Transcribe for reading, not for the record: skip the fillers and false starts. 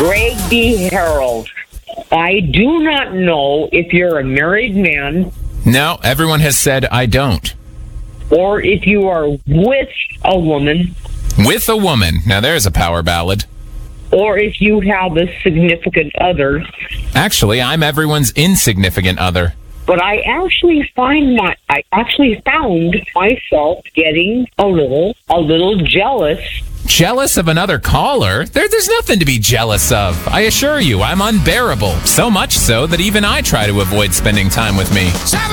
Greg D. Harold, I do not know if you're a married man No, everyone has said I don't. or if you are with a woman With a woman. Now there's a power ballad. or if you have a significant other. Actually, I'm everyone's insignificant other. But I actually found myself getting a little jealous. Jealous of another caller? There's nothing to be jealous of. I assure you, I'm unbearable. So much so that even I try to avoid spending time with me.